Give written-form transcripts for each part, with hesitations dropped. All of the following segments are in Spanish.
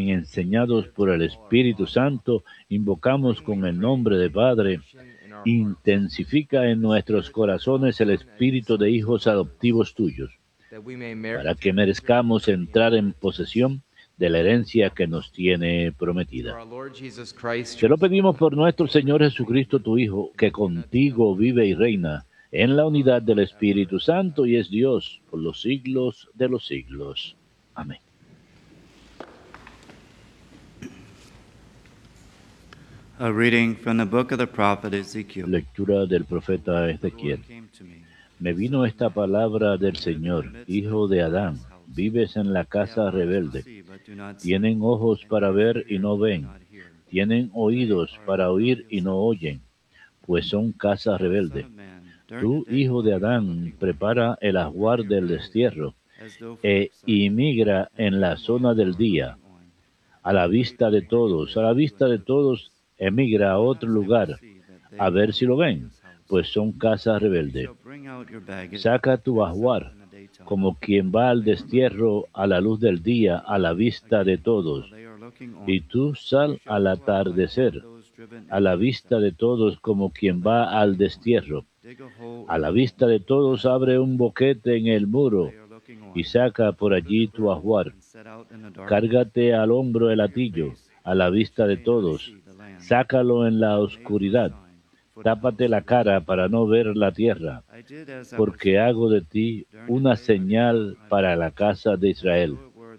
y enseñados por el Espíritu Santo, invocamos con el nombre de Padre, intensifica en nuestros corazones el espíritu de hijos adoptivos tuyos, para que merezcamos entrar en posesión de la herencia que nos tiene prometida. Te lo pedimos por nuestro Señor Jesucristo, tu Hijo, que contigo vive y reina en la unidad del Espíritu Santo y es Dios por los siglos de los siglos. Amén. A reading from the book of the prophet Ezekiel. Lectura del profeta Ezequiel. Me vino esta palabra del Señor, hijo de Adán, vives en la casa rebelde. Tienen ojos para ver y no ven, tienen oídos para oír y no oyen, pues son casa rebelde. Tú, hijo de Adán, prepara el ajuar del destierro e inmigra en la zona del día. A la vista de todos, emigra a otro lugar, a ver si lo ven, pues son casa rebelde. Saca tu ajuar, como quien va al destierro a la luz del día, a la vista de todos. Y tú sal al atardecer, a la vista de todos, como quien va al destierro. A la vista de todos abre un boquete en el muro y saca por allí tu ajuar. Cárgate al hombro el hatillo, a la vista de todos. Sácalo en la oscuridad. Tápate la cara para no ver la tierra, porque hago de ti una señal para la casa de Israel.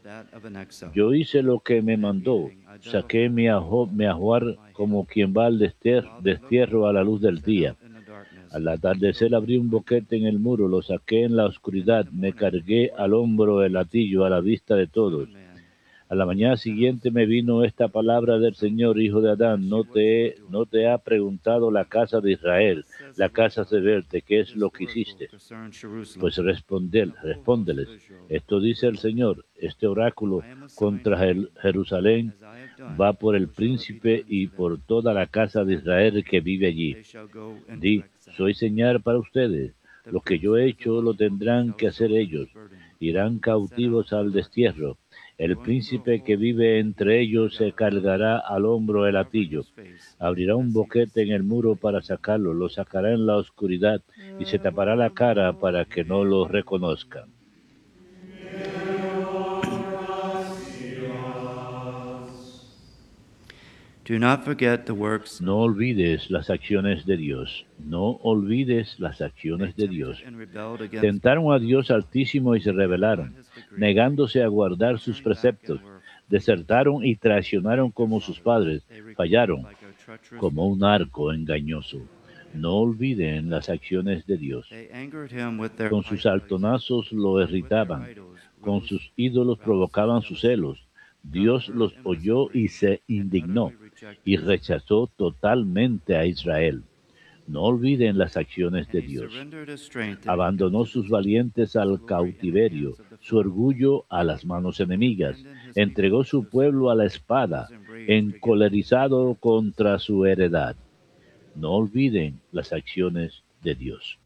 Yo hice lo que me mandó, saqué mi ajuar como quien va al destierro a la luz del día. Al atardecer abrí un boquete en el muro, lo saqué en la oscuridad, me cargué al hombro el hatillo a la vista de todos. A la mañana siguiente me vino esta palabra del Señor, hijo de Adán, no te ha preguntado la casa de Israel, la casa rebelde, ¿qué es lo que hiciste? Pues respóndeles, esto dice el Señor, este oráculo contra Jerusalén va por el príncipe y por toda la casa de Israel que vive allí. Di, soy señal para ustedes, lo que yo he hecho lo tendrán que hacer ellos, irán cautivos al destierro. El príncipe que vive entre ellos se cargará al hombro el hatillo, abrirá un boquete en el muro para sacarlo, lo sacará en la oscuridad y se tapará la cara para que no lo reconozcan. Do not forget the works. No olvides las acciones de Dios. No olvides las acciones de Dios. Tentaron a Dios Altísimo y se rebelaron, negándose a guardar sus preceptos. Desertaron y traicionaron como sus padres. Fallaron como un arco engañoso. No olviden las acciones de Dios. Con sus altonazos lo irritaban. Con sus ídolos provocaban sus celos. Dios los oyó y se indignó y rechazó totalmente a Israel. No olviden las acciones de Dios. Abandonó sus valientes al cautiverio, su orgullo a las manos enemigas. Entregó su pueblo a la espada, encolerizado contra su heredad. No olviden las acciones de Dios.